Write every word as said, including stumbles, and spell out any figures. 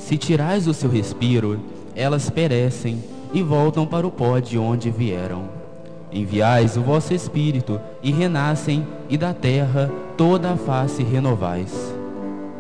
Se tirais o seu respiro, elas perecem e voltam para o pó de onde vieram. Enviais o vosso Espírito e renascem, e da terra toda a face renovais.